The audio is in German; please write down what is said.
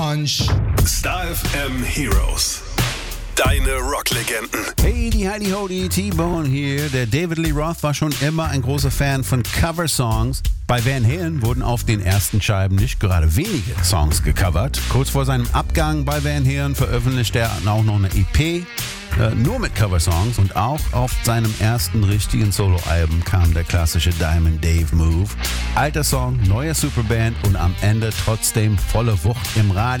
Star FM Heroes. Deine Rocklegenden. Hey, die Heidi Hody, T-Bone hier. Der David Lee Roth war schon immer ein großer Fan von Coversongs. Bei Van Halen wurden auf den ersten Scheiben nicht gerade wenige Songs gecovert. Kurz vor seinem Abgang bei Van Halen veröffentlichte er auch noch eine EP, nur mit Coversongs. Und auch auf seinem ersten richtigen Soloalbum kam der klassische Diamond Dave Move. Alter Song, neue Superband und am Ende trotzdem volle Wucht im Radio.